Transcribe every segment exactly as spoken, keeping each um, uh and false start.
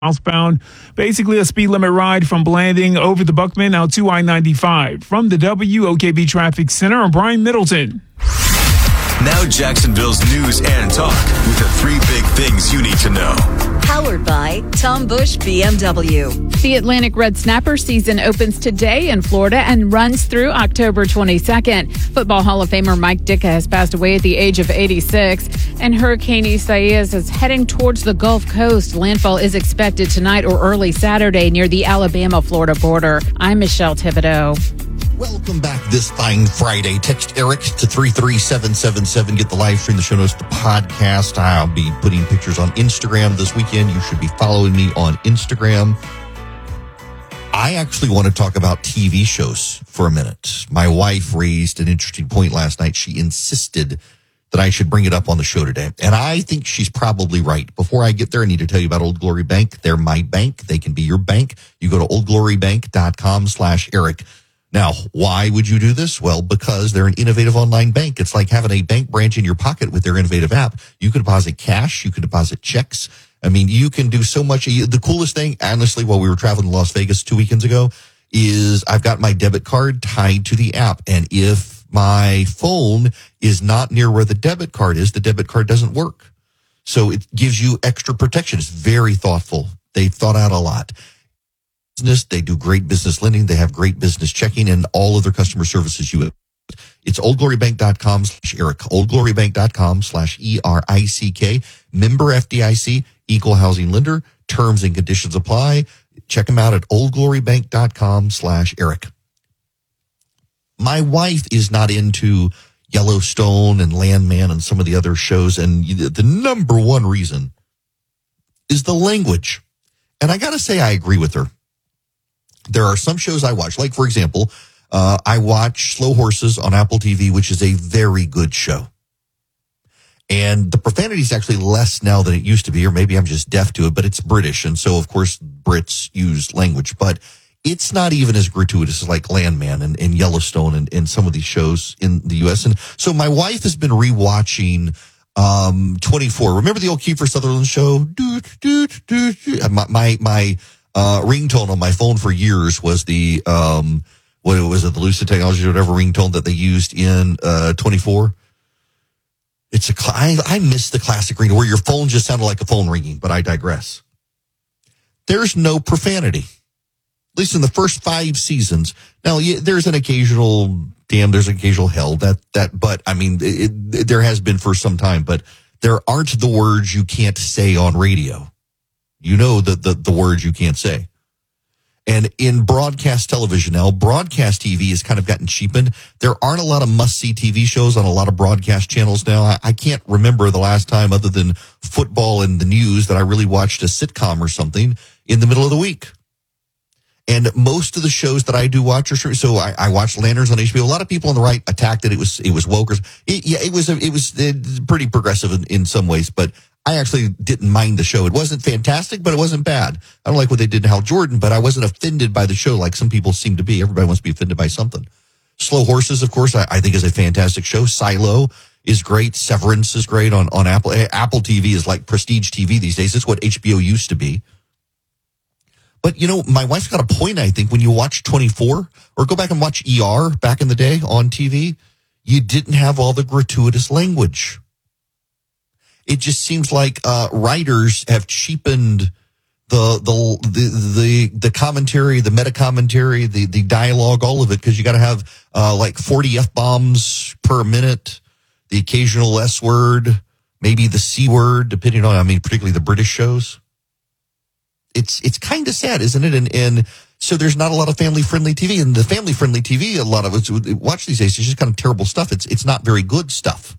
Southbound, basically a speed limit ride from Blanding over the Buckman out to I ninety-five. From the W O K B Traffic Center, I'm Brian Middleton. Now Jacksonville's news and talk with the three big things you need to know. Powered by Tom Bush B M W. The Atlantic Red Snapper season opens today in Florida and runs through October twenty-second. Football Hall of Famer Mike Ditka has passed away at the age of eighty-six, and Hurricane Isaias is heading towards the Gulf Coast. Landfall is expected tonight or early Saturday near the Alabama-Florida border. I'm Michelle Thibodeau. Welcome back this fine Friday. Text Eric to three three seven seven seven. Get the live stream, the show notes, the podcast. I'll be putting pictures on Instagram this weekend. You should be following me on Instagram. I actually want to talk about T V shows for a minute. My wife raised an interesting point last night. She insisted that I should bring it up on the show today. And I think she's probably right. Before I get there, I need to tell you about Old Glory Bank. They're my bank. They can be your bank. You go to oldglorybank.com slash Eric. Now, why would you do this? Well, because they're an innovative online bank. It's like having a bank branch in your pocket with their innovative app. You can deposit cash. You can deposit checks. I mean, you can do so much. The coolest thing, honestly, while we were traveling to Las Vegas two weekends ago, is I've got my debit card tied to the app. And if my phone is not near where the debit card is, the debit card doesn't work. So it gives you extra protection. It's very thoughtful. They've thought out a lot. They do great business lending. They have great business checking and all other customer services you have. It's oldglorybank.com slash Eric. oldglorybank.com slash E R I C K. Member F D I C, equal housing lender. Terms and conditions apply. Check them out at oldglorybank.com slash Eric. My wife is not into Yellowstone and Landman and some of the other shows. And the number one reason is the language. And I got to say, I agree with her. There are some shows I watch, like, for example, uh, I watch Slow Horses on Apple T V, which is a very good show. And the profanity is actually less now than it used to be, or maybe I'm just deaf to it, but it's British. And so, of course, Brits use language. But it's not even as gratuitous as like Landman and, and Yellowstone and, and some of these shows in the U S. And so my wife has been rewatching um, twenty-four. Remember the old Kiefer Sutherland show? Doot, doot, doot, doot. My, my, my Uh, ringtone on my phone for years was the, um, what was it, the Lucid Technology or whatever ringtone that they used in, uh, twenty-four. It's a, cl- I, I miss the classic ringtone where your phone just sounded like a phone ringing, but I digress. There's no profanity, at least in the first five seasons. Now, yeah, there's an occasional, damn, there's an occasional hell that, that, but I mean, it, it, there has been for some time, but there aren't the words you can't say on radio. You know the, the, the words you can't say. And in broadcast television now, broadcast T V has kind of gotten cheapened. There aren't a lot of must-see T V shows on a lot of broadcast channels now. I, I can't remember the last time, other than football and the news, that I really watched a sitcom or something in the middle of the week. And most of the shows that I do watch are, so I, I watched Lanterns on H B O. A lot of people on the right attacked it. It was, it was woke. It, yeah, it was, it was it, pretty progressive in, in some ways, but I actually didn't mind the show. It wasn't fantastic, but it wasn't bad. I don't like what they did to Hal Jordan, but I wasn't offended by the show like some people seem to be. Everybody wants to be offended by something. Slow Horses, of course, I, I think is a fantastic show. Silo is great. Severance is great on, on Apple. Apple T V is like prestige T V these days. It's what H B O used to be. But, you know, my wife's got a point, I think, when you watch twenty-four or go back and watch E R back in the day on T V, you didn't have all the gratuitous language. It just seems like uh, writers have cheapened the the the the, the commentary, the meta commentary, the the dialogue, all of it, because you got to have uh, like forty F-bombs per minute, the occasional S word, maybe the C word, depending on, I mean, particularly the British shows. It's it's kind of sad, isn't it? And and so there's not a lot of family friendly T V, and the family friendly T V, a lot of us watch these days. It's just kind of terrible stuff. It's it's not very good stuff.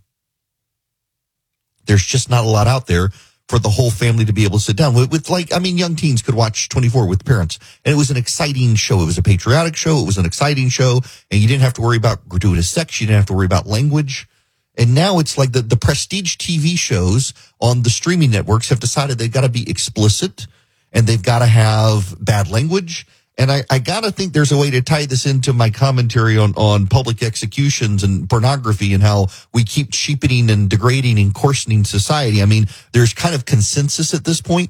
There's just not a lot out there for the whole family to be able to sit down with, with like, I mean, young teens could watch twenty-four with parents, and it was an exciting show. It was a patriotic show. It was an exciting show, and you didn't have to worry about gratuitous sex. You didn't have to worry about language. And now it's like the, the prestige T V shows on the streaming networks have decided they've got to be explicit and they've got to have bad language. And I, I got to think there's a way to tie this into my commentary on, on public executions and pornography and how we keep cheapening and degrading and coarsening society. I mean, there's kind of consensus at this point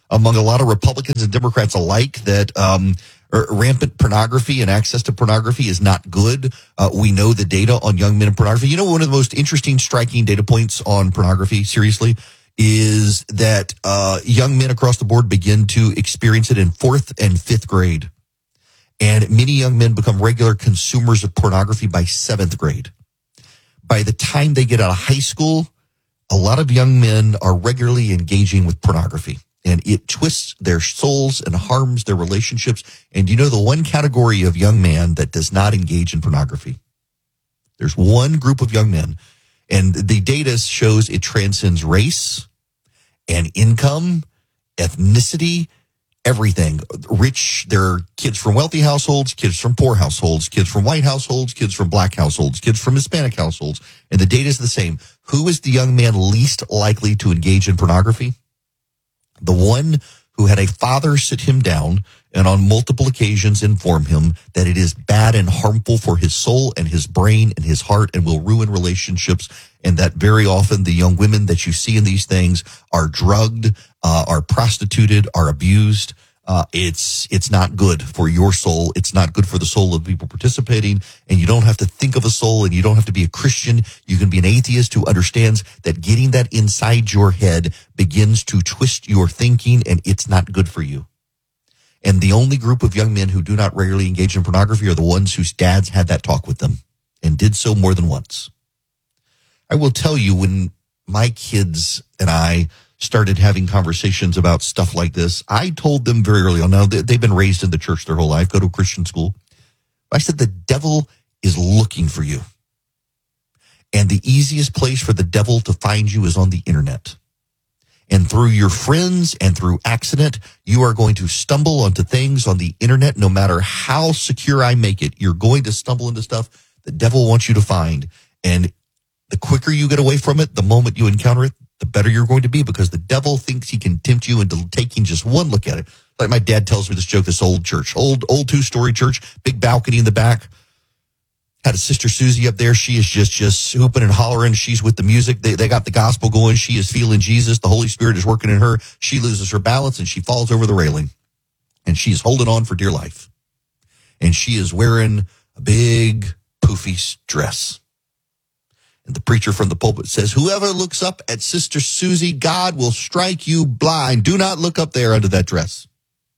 among a lot of Republicans and Democrats alike that um, rampant pornography and access to pornography is not good. Uh, we know the data on young men and pornography. You know, one of the most interesting, striking data points on pornography, seriously, is that uh, young men across the board begin to experience it in fourth and fifth grade. And many young men become regular consumers of pornography by seventh grade. By the time they get out of high school, a lot of young men are regularly engaging with pornography. And it twists their souls and harms their relationships. And you know the one category of young man that does not engage in pornography? There's one group of young men, and the data shows it transcends race and income, ethnicity, everything. Rich, there are kids from wealthy households, kids from poor households, kids from white households, kids from black households, kids from Hispanic households. And the data is the same. Who is the young man least likely to engage in pornography? The one who had a father sit him down and on multiple occasions inform him that it is bad and harmful for his soul and his brain and his heart and will ruin relationships, and that very often the young women that you see in these things are drugged, uh, are prostituted, are abused. Uh, it's it's not good for your soul. It's not good for the soul of the people participating. And you don't have to think of a soul, and you don't have to be a Christian. You can be an atheist who understands that getting that inside your head begins to twist your thinking, and it's not good for you. And the only group of young men who do not regularly engage in pornography are the ones whose dads had that talk with them and did so more than once. I will tell you, when my kids and I started having conversations about stuff like this, I told them very early on, now they've been raised in the church their whole life, go to a Christian school. I said, the devil is looking for you. And the easiest place for the devil to find you is on the internet. And through your friends and through accident, you are going to stumble onto things on the internet. No matter how secure I make it, you're going to stumble into stuff the devil wants you to find. And the quicker you get away from it, the moment you encounter it, the better you're going to be, because the devil thinks he can tempt you into taking just one look at it. Like my dad tells me this joke, this old church, old, old two-story church, big balcony in the back. Had a sister Susie up there. She is just, just hooping and hollering. She's with the music. They, they got the gospel going. She is feeling Jesus. The Holy Spirit is working in her. She loses her balance and she falls over the railing. And she is holding on for dear life. And she is wearing a big poofy dress. And the preacher from the pulpit says, whoever looks up at Sister Susie, God will strike you blind. Do not look up there under that dress.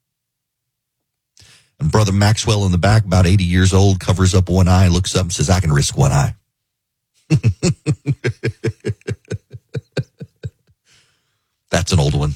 And Brother Maxwell in the back, about eighty years old, covers up one eye, looks up and says, I can risk one eye. That's an old one.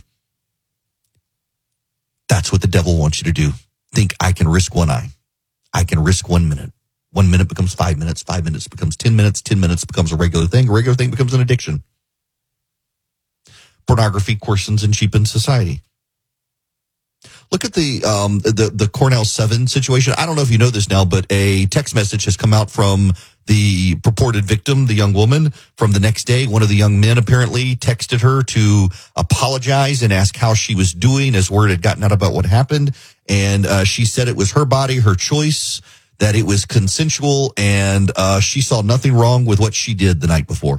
That's what the devil wants you to do. Think, I can risk one eye. I can risk one minute. One minute becomes five minutes. Five minutes becomes ten minutes. Ten minutes becomes a regular thing. A regular thing becomes an addiction. Pornography coarsens and cheapens society. Look at the um, the the Cornell seven situation. I don't know if you know this now, but a text message has come out from the purported victim, the young woman, from the next day. One of the young men apparently texted her to apologize and ask how she was doing, as word had gotten out about what happened. And uh, she said it was her body, her choice, that it was consensual, and uh, she saw nothing wrong with what she did the night before.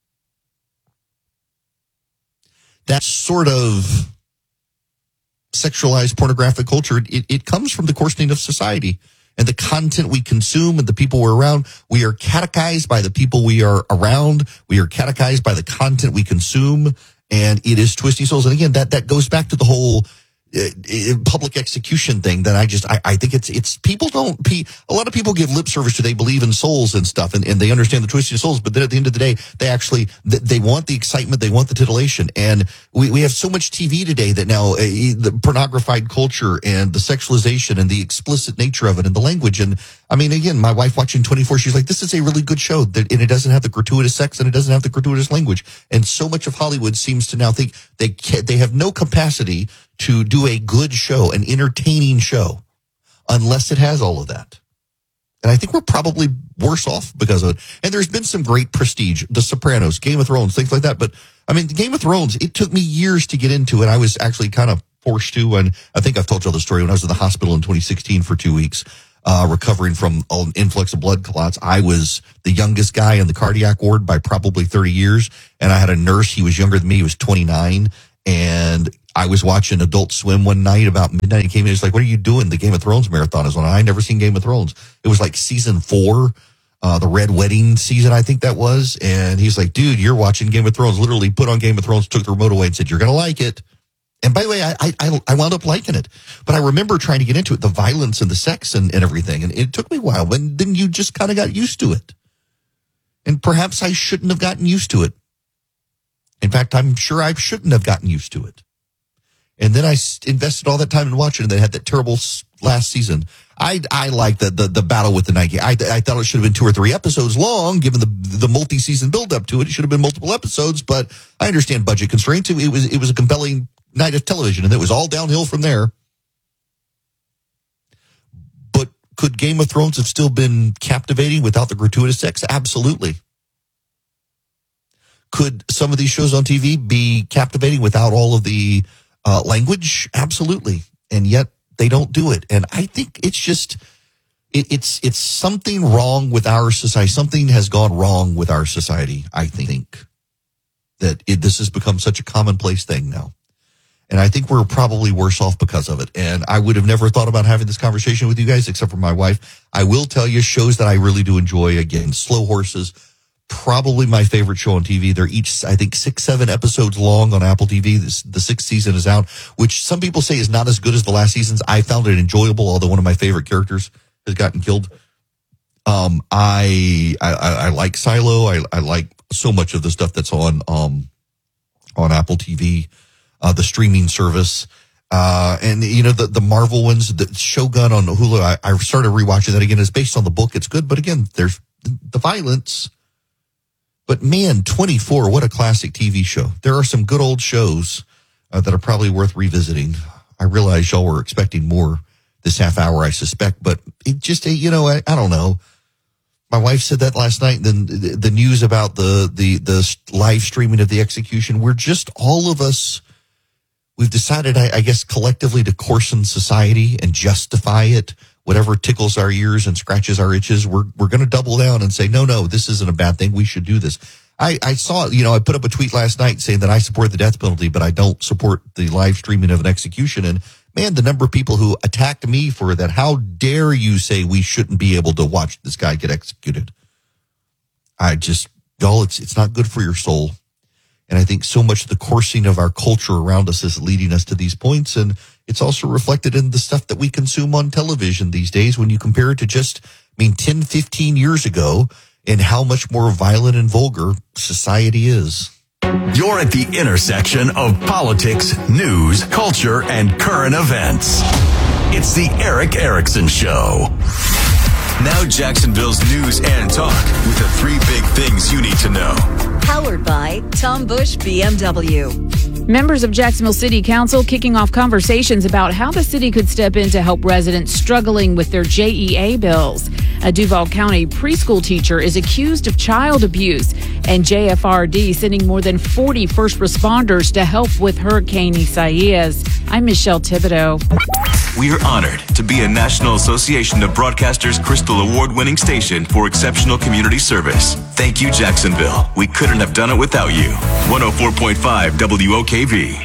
That sort of sexualized pornographic culture, it, it comes from the coarsening of society and the content we consume and the people we're around. We are catechized by the people we are around. We are catechized by the content we consume, and it is twisting souls. And again, that, that goes back to the whole Uh, public execution thing that I just, I, I think it's, it's people don't, a lot of people give lip service to they believe in souls and stuff, and, and they understand the twisting of souls, but then at the end of the day, they actually, they want the excitement, they want the titillation. And we, we have so much T V today that now uh, the pornographied culture and the sexualization and the explicit nature of it and the language. And I mean, again, my wife watching twenty-four, she's like, this is a really good show, that, and it doesn't have the gratuitous sex and it doesn't have the gratuitous language. And so much of Hollywood seems to now think they can, they have no capacity to do a good show, an entertaining show, unless it has all of that. And I think we're probably worse off because of it. And there's been some great prestige, The Sopranos, Game of Thrones, things like that. But I mean, Game of Thrones, it took me years to get into it. I was actually kind of forced to, and I think I've told you all the story. When I was in the hospital in twenty sixteen for two weeks, uh, recovering from an influx of blood clots, I was the youngest guy in the cardiac ward by probably thirty years. And I had a nurse, he was younger than me, he was twenty-nine. And I was watching Adult Swim one night about midnight. He came in. He's like, "What are you doing? The Game of Thrones marathon is on." I never seen Game of Thrones. It was like season four, uh, the Red Wedding season, I think that was. And he's like, "Dude, you're watching Game of Thrones." Literally put on Game of Thrones, took the remote away, and said, "You're gonna like it." And by the way, I I, I wound up liking it. But I remember trying to get into it, the violence and the sex and, and everything. And it took me a while. But then you just kind of got used to it. And perhaps I shouldn't have gotten used to it. In fact, I'm sure I shouldn't have gotten used to it. And then I invested all that time in watching it, and then had that terrible last season. I I like the, the the battle with the Nike. I I thought it should have been two or three episodes long, given the the multi season build up to it. It should have been multiple episodes, but I understand budget constraints. It, it was it was a compelling night of television, and it was all downhill from there. But could Game of Thrones have still been captivating without the gratuitous sex? Absolutely. Could some of these shows on T V be captivating without all of the Uh, language? Absolutely. And yet they don't do it. And I think it's just, it, it's, it's something wrong with our society. Something has gone wrong with our society. I think that it, this has become such a commonplace thing now. And I think we're probably worse off because of it. And I would have never thought about having this conversation with you guys, except for my wife. I will tell you shows that I really do enjoy. Again, Slow Horses, probably my favorite show on T V. They're each, I think, six, seven episodes long on Apple T V. This, the sixth season is out, which some people say is not as good as the last seasons. I found it enjoyable, although one of my favorite characters has gotten killed. Um, I, I, I like Silo. I, I like so much of the stuff that's on, um, on Apple T V, uh, the streaming service. Uh, and you know, the, the Marvel ones, the Shogun on Hulu. I, I started rewatching that again. It's based on the book. It's good. But again, there's the violence. But man, twenty-four, what a classic T V show. There are some good old shows uh, that are probably worth revisiting. I realize y'all were expecting more this half hour, I suspect, but it just, you know, I, I don't know. My wife said that last night, and then the, the news about the, the, the live streaming of the execution. We're just, all of us, we've decided, I, I guess, collectively to coarsen society and justify it. Whatever tickles our ears and scratches our itches, we're we're going to double down and say, no, no, this isn't a bad thing. We should do this. I, I saw, you know, I put up a tweet last night saying that I support the death penalty, but I don't support the live streaming of an execution. And man, the number of people who attacked me for that. How dare you say we shouldn't be able to watch this guy get executed? I just, y'all, it's it's not good for your soul. And I think so much of the coursing of our culture around us is leading us to these points. And it's also reflected in the stuff that we consume on television these days when you compare it to just, I mean, ten, fifteen years ago, and how much more violent and vulgar society is. You're at the intersection of politics, news, culture, and current events. It's the Erick Erickson Show. Now Jacksonville's news and talk with the three big things you need to know. Powered by Tom Bush B M W. Members of Jacksonville City Council kicking off conversations about how the city could step in to help residents struggling with their J E A bills. A Duval County preschool teacher is accused of child abuse, and J F R D sending more than forty first responders to help with Hurricane Isaias. I'm Michelle Thibodeau. We are honored to be a National Association of Broadcasters Crystal Award-winning station for exceptional community service. Thank you, Jacksonville. We couldn't have done it without you. one oh four point five W O K V.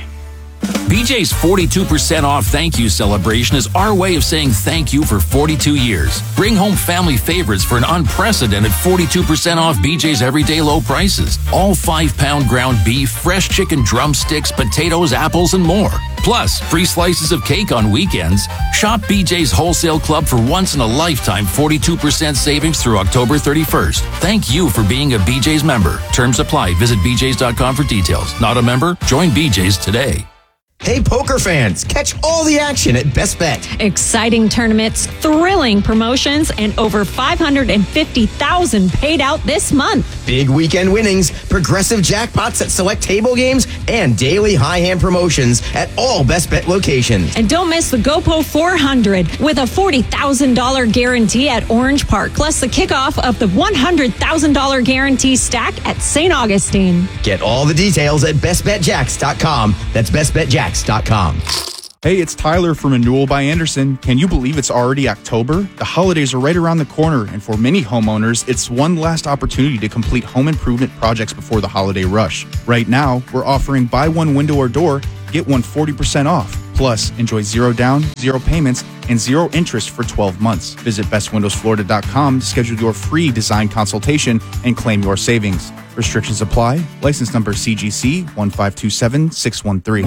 B J's forty-two percent off thank you celebration is our way of saying thank you for forty-two years. Bring home family favorites for an unprecedented forty-two percent off B J's everyday low prices. All five pound ground beef, fresh chicken drumsticks, potatoes, apples, and more. Plus, free slices of cake on weekends. Shop B J's Wholesale Club for once in a lifetime forty-two percent savings through October thirty-first. Thank you for being a B J's member. Terms apply. Visit B J's dot com for details. Not a member? Join B J's today. Hey, poker fans, catch all the action at Best Bet. Exciting tournaments, thrilling promotions, and over five hundred fifty thousand dollars paid out this month. Big weekend winnings, progressive jackpots at select table games, and daily high hand promotions at all Best Bet locations. And don't miss the GoPo four hundred with a forty thousand dollars guarantee at Orange Park, plus the kickoff of the one hundred thousand dollars guarantee stack at Saint Augustine. Get all the details at best bet jacks dot com. That's best bet jacks dot com. Hey, it's Tyler from Renewal by Anderson. Can you believe it's already October? The holidays are right around the corner, and for many homeowners, it's one last opportunity to complete home improvement projects before the holiday rush. Right now, we're offering buy one window or door, get one forty percent off. Plus, enjoy zero down, zero payments, and zero interest for twelve months. Visit best windows florida dot com to schedule your free design consultation and claim your savings. Restrictions apply. License number C G C one five two seven six one three.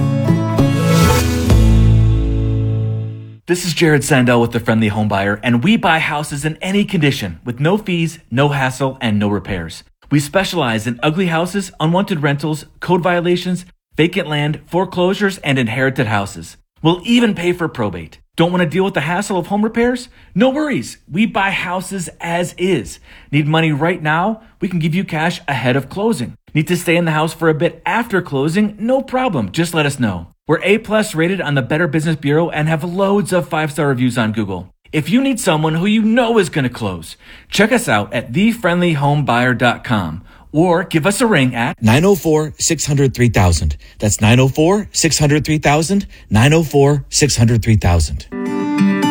This is Jared Sandell with The Friendly Home Buyer, and we buy houses in any condition with no fees, no hassle, and no repairs. We specialize in ugly houses, unwanted rentals, code violations, vacant land, foreclosures, and inherited houses. We'll even pay for probate. Don't want to deal with the hassle of home repairs? No worries. We buy houses as is. Need money right now? We can give you cash ahead of closing. Need to stay in the house for a bit after closing? No problem. Just let us know. We're A-plus rated on the Better Business Bureau and have loads of five-star reviews on Google. If you need someone who you know is going to close, check us out at the friendly home buyer dot com or give us a ring at nine oh four, six hundred, three thousand. That's nine oh four, six hundred, three thousand, nine oh four, six hundred, three thousand.